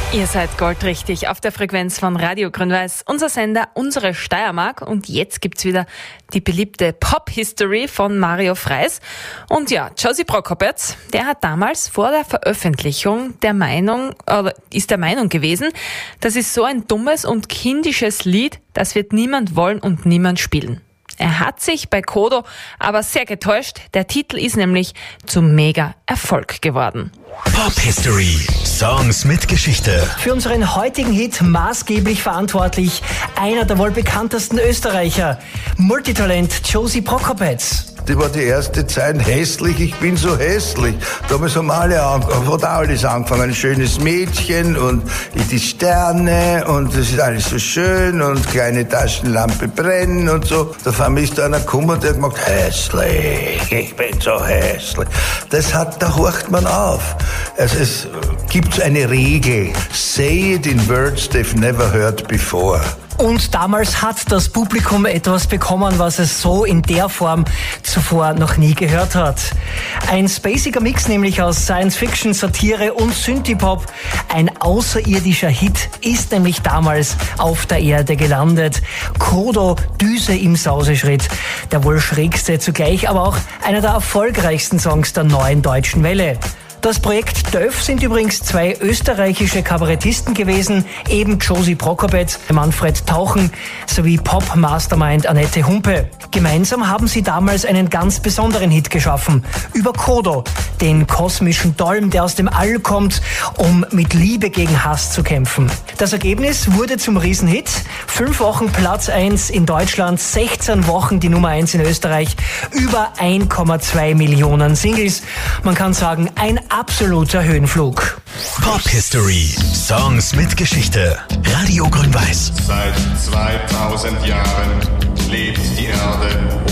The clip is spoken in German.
Ihr seid goldrichtig auf der Frequenz von Radio Grün-Weiß, unser Sender, unsere Steiermark. Und jetzt gibt's wieder die beliebte Pop-History von Mario Freis. Und ja, Josie Prokopec, der hat damals vor der Veröffentlichung ist der Meinung gewesen, das ist so ein dummes und kindisches Lied, das wird niemand wollen und niemand spielen. Er hat sich bei Kodo aber sehr getäuscht. Der Titel ist nämlich zum Mega-Erfolg geworden. Pop History. Songs mit Geschichte. Für unseren heutigen Hit maßgeblich verantwortlich einer der wohl bekanntesten Österreicher, Multitalent Josie Prokopec. Die war die erste Zeit hässlich, ich bin so hässlich. Damals hat alles angefangen. Ein schönes Mädchen und die Sterne und das ist alles so schön und kleine Taschenlampe brennen und so. Da ist da einer gekommen und der hat gesagt, hässlich, ich bin so hässlich. Da horcht man auf. Also es gibt eine Regel. Say it in words they've never heard before. Und damals hat das Publikum etwas bekommen, was es so in der Form zuvor noch nie gehört hat. Ein spaciger Mix nämlich aus Science-Fiction, Satire und Synthie-Pop. Ein außerirdischer Hit ist nämlich damals auf der Erde gelandet. Kodo, Düse im Sauseschritt. Der wohl schrägste zugleich, aber auch einer der erfolgreichsten Songs der neuen deutschen Welle. Das Projekt Döff sind übrigens zwei österreichische Kabarettisten gewesen, eben Josie Prokopec, Manfred Tauchen sowie Pop-Mastermind Annette Humpe. Gemeinsam haben sie damals einen ganz besonderen Hit geschaffen, über Kodo, den kosmischen Dolm, der aus dem All kommt, um mit Liebe gegen Hass zu kämpfen. Das Ergebnis wurde zum Riesenhit, 5 Wochen Platz 1 in Deutschland, 16 Wochen die Nummer 1 in Österreich, über 1,2 Millionen Singles. Man kann sagen, ein absoluter Höhenflug. Pop History. Songs mit Geschichte. Radio Grün-Weiß. Seit 2000 Jahren lebt die Erde